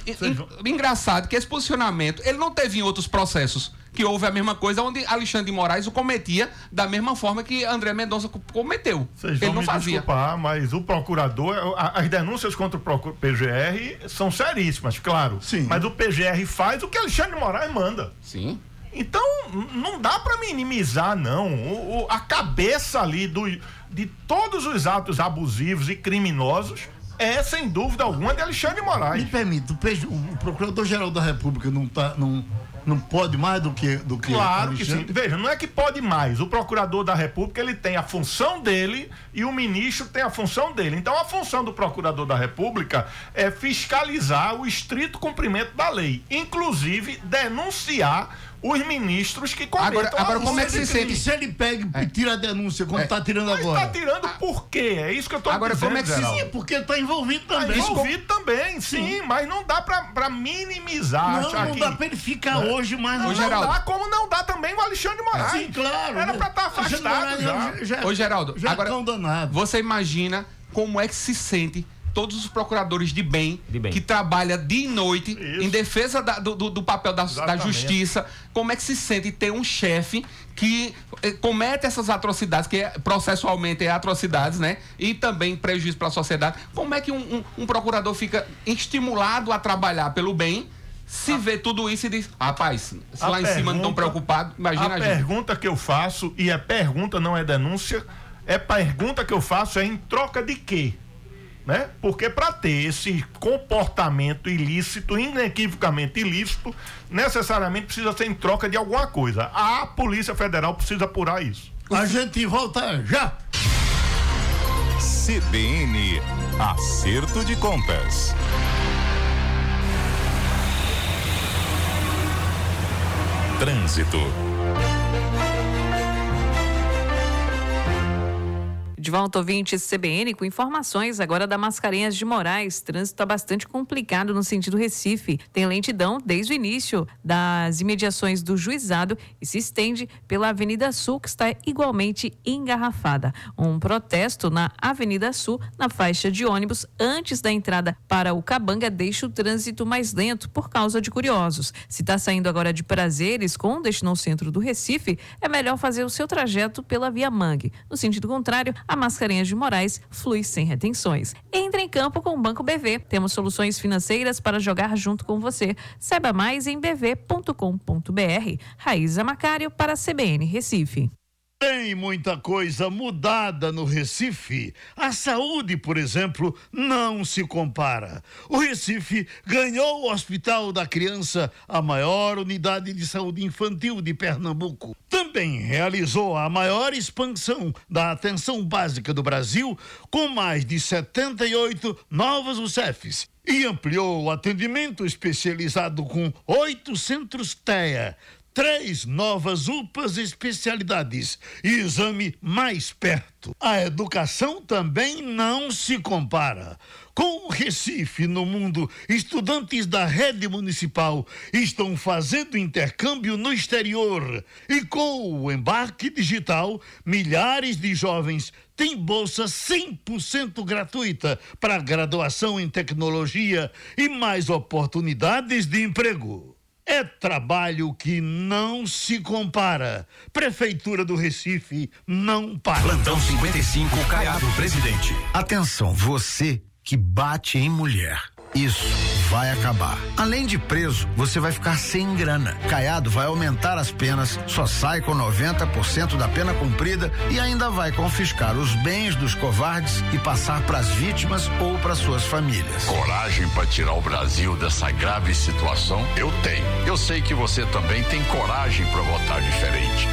Engraçado que esse posicionamento, ele não teve em outros processos que houve a mesma coisa, onde Alexandre de Moraes o cometia da mesma forma que André Mendonça cometeu. Ele não fazia. Desculpar, mas o procurador, as denúncias contra o PGR são seríssimas, claro. Sim. Mas o PGR faz o que Alexandre de Moraes manda. Sim. Então, não dá para minimizar, não. A cabeça ali de todos os atos abusivos e criminosos é, sem dúvida alguma, de Alexandre de Moraes. Me permite, o Procurador-Geral da República não pode mais do que claro que sim. Veja, não é que pode mais. O Procurador da República, ele tem a função dele e o ministro tem a função dele. Então, a função do Procurador da República é fiscalizar o estrito cumprimento da lei, inclusive denunciar os ministros que cometem. Agora como é que se sente? Se ele pega e tira a denúncia, como está tirando mas agora. Está tirando por quê? É isso que eu estou dizendo. Agora, como é que se sente? Porque está envolvido também. Está envolvido também, sim, mas não dá para minimizar. Não dá para ele ficar hoje, mas não dá, como não dá também o Alexandre de Moraes. Sim, claro. Era para estar afastado já. Ô, Geraldo, agora você imagina como é que se sente todos os procuradores de bem. Que trabalham dia e noite em defesa do papel da justiça. Como é que se sente ter um chefe que comete essas atrocidades, que processualmente é atrocidades, né? E também prejuízo para a sociedade. Como é que um procurador fica estimulado a trabalhar pelo bem, se vê tudo isso e diz, rapaz, se lá em cima não estão preocupados, imagina a gente. A pergunta que eu faço, e a pergunta não é denúncia, pergunta que eu faço é em troca de quê? Né? Porque para ter esse comportamento ilícito, inequivocamente ilícito, necessariamente precisa ser em troca de alguma coisa. A Polícia Federal precisa apurar isso. A gente volta já. CBN, acerto de contas. Trânsito. De volta, ouvinte CBN, com informações agora da Mascarenhas de Moraes. Trânsito está bastante complicado no sentido Recife. Tem lentidão desde o início das imediações do Juizado e se estende pela Avenida Sul, que está igualmente engarrafada. Um protesto na Avenida Sul, na faixa de ônibus, antes da entrada para o Cabanga, deixa o trânsito mais lento por causa de curiosos. Se está saindo agora de Prazeres com destino ao centro do Recife, é melhor fazer o seu trajeto pela Via Mangue. No sentido contrário, a Mascarenhas de Moraes flui sem retenções. Entre em campo com o Banco BV. Temos soluções financeiras para jogar junto com você. Saiba mais em bv.com.br. Raíza Macário para a CBN Recife. Tem muita coisa mudada no Recife. A saúde, por exemplo, não se compara. O Recife ganhou o Hospital da Criança, a maior unidade de saúde infantil de Pernambuco. Também realizou a maior expansão da atenção básica do Brasil, com mais de 78 novas UCEFs. E ampliou o atendimento especializado com 8 centros TEA, 3 novas UPAs especialidades e exame mais perto. A educação também não se compara. Com o Recife no mundo, estudantes da rede municipal estão fazendo intercâmbio no exterior. E com o embarque digital, milhares de jovens têm bolsa 100% gratuita para graduação em tecnologia e mais oportunidades de emprego. É trabalho que não se compara. Prefeitura do Recife não para. Plantão 55, Caiado, presidente. Atenção, você que bate em mulher. Isso vai acabar. Além de preso, você vai ficar sem grana. Caiado vai aumentar as penas, só sai com 90% da pena cumprida e ainda vai confiscar os bens dos covardes e passar para as vítimas ou para suas famílias. Coragem para tirar o Brasil dessa grave situação? Eu tenho. Eu sei que você também tem coragem para votar diferente.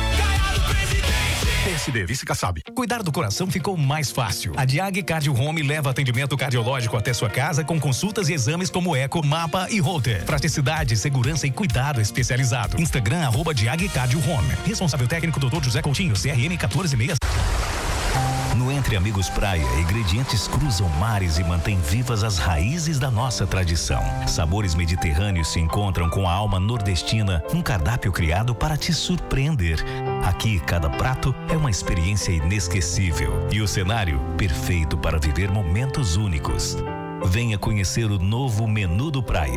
PSD, Vice Kassab. Cuidar do coração ficou mais fácil. A Diag Cardio Home leva atendimento cardiológico até sua casa com consultas e exames como eco, mapa e holter. Praticidade, segurança e cuidado especializado. Instagram @Diag Cardio Home. Responsável técnico Dr. José Coutinho, CRM 14,6. No Entre Amigos Praia, ingredientes cruzam mares e mantêm vivas as raízes da nossa tradição. Sabores mediterrâneos se encontram com a alma nordestina, um cardápio criado para te surpreender. Aqui, cada prato é uma experiência inesquecível e o cenário perfeito para viver momentos únicos. Venha conhecer o novo menu do Praia.